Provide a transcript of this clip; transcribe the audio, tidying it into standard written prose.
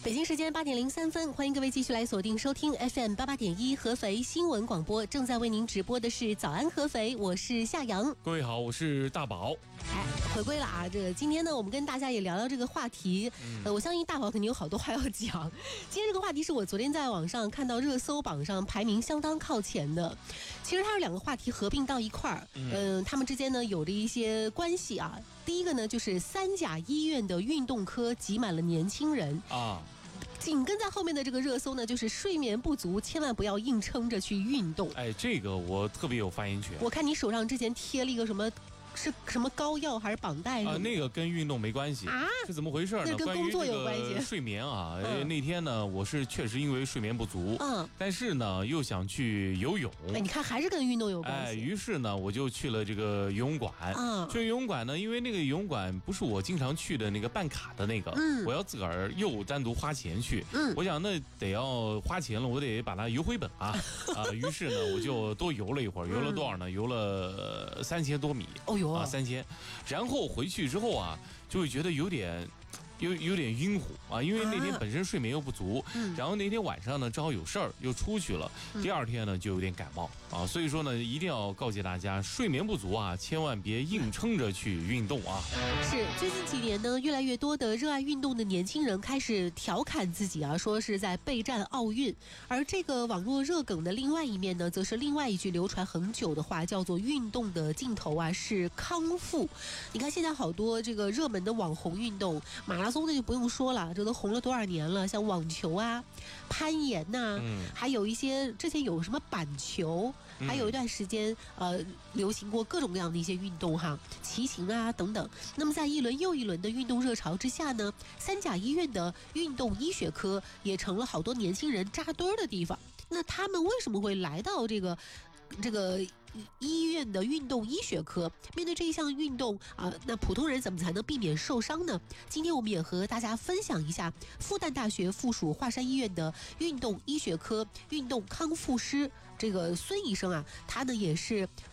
北京时间8点03分，欢迎各位继续来锁定收听 FM 88.1合肥新闻广播，正在为您直播的是早安合肥，我是夏阳。 各位好，我是大宝。 回归了啊！今天呢，我们跟大家也聊聊这个话题。我相信大宝肯定有好多话要讲。今天这个话题是我昨天在网上看到热搜榜上排名相当靠前的。其实它是两个话题合并到一块儿，他们之间呢有着一些关系啊。第一个呢就是三甲医院的运动科挤满了年轻人啊。紧跟在后面的这个热搜呢，就是睡眠不足，千万不要硬撑着去运动。 哎，这个我特别有发言权。 我看你手上之前贴了一个什么？是什么膏药还是绑带啊？ 那个跟运动没关系啊？是怎么回事呢？ 那跟工作有关系。 睡眠啊，那天呢，我是确实因为睡眠不足，但是呢又想去游泳。 哎，你看还是跟运动有关系。 于是呢我就去了这个游泳馆。去游泳馆呢，因为那个游泳馆不是我经常去的那个办卡的那个，我要自个儿又单独花钱去。我想那得要花钱了，我得把它游回本啊。于是呢我就多游了一会儿，游了多少呢？游了3000多米。3000，然后回去之后啊，就会觉得有点晕乎啊，因为那天本身睡眠又不足，然后那天晚上呢正好有事儿又出去了，第二天呢就有点感冒啊，所以说呢一定要告诫大家，睡眠不足啊，千万别硬撑着去运动啊。 是，最近几年呢，越来越多的热爱运动的年轻人开始调侃自己啊，说是在备战奥运。而这个网络热梗的另外一面呢，则是另外一句流传很久的话，叫做运动的尽头啊是康复。你看现在好多这个热门的网红运动，马拉松的就不用说了，这都红了多少年了，像网球啊、攀岩呐，还有一些之前有什么板球，还有一段时间流行过各种各样的一些运动哈，骑行啊等等。那么在一轮又一轮的运动热潮之下呢，三甲医院的运动医学科也成了好多年轻人扎堆儿的地方。那他们为什么会来到这个医院的运动医学科？面对这一项运动啊，那普通人怎么才能避免受伤呢？今天我们也和大家分享一下复旦大学附属华山医院的运动医学科运动康复师这个孙医生啊，他呢也是